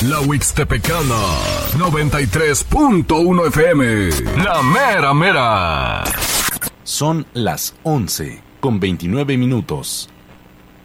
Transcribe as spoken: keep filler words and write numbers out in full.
La Huixtepecana, noventa y tres punto uno F M. La mera mera. Son las once con veintinueve minutos.